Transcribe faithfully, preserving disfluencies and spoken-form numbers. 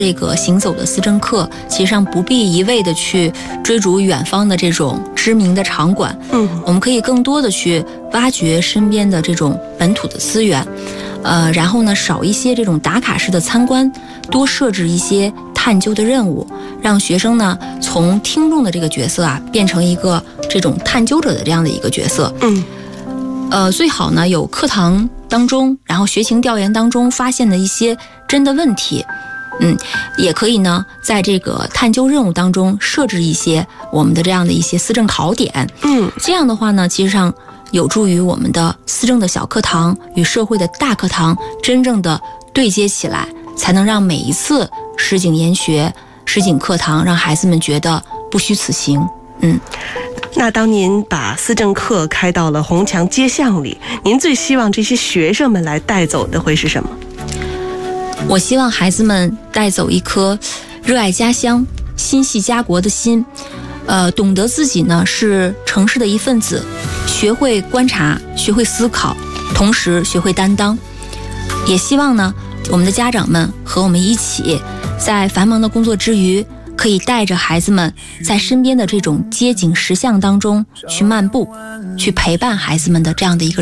这个行走的思政课，其实上不必一味的去追逐远方的这种知名的场馆， 嗯， 我们可以更多的去挖掘身边的这种本土的资源，呃，然后呢，少一些这种打卡式的参观，多设置一些探究的任务，让学生呢从听众的这个角色啊，变成一个这种探究者的这样的一个角色， 嗯， 呃，最好呢有课堂当中，然后学情调研当中发现的一些真的问题。嗯，也可以呢，在这个探究任务当中设置一些我们的这样的一些思政考点。 嗯， 这样的话呢，其实上有助于我们的思政的小课堂与社会的大课堂真正的对接起来，才能让每一次实景研学、实景课堂让孩子们觉得不虚此行。嗯。 那当您把思政课开到了红墙街巷里，您最希望这些学生们来带走的会是什么？ 我希望孩子们带走一颗热爱家乡、心系家国的心，呃，懂得自己呢是城市的一份子，学会观察，学会思考，同时学会担当。也希望呢，我们的家长们和我们一起，在繁忙的工作之余，可以带着孩子们在身边的这种街景实像当中去漫步，去陪伴孩子们的这样的一个